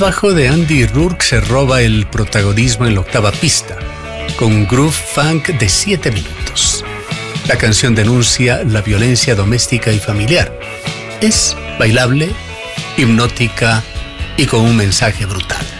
bajo de Andy Rourke se roba el protagonismo en la octava pista, con un groove funk de 7 minutos. La canción denuncia la violencia doméstica y familiar. Es bailable, hipnótica y con un mensaje brutal.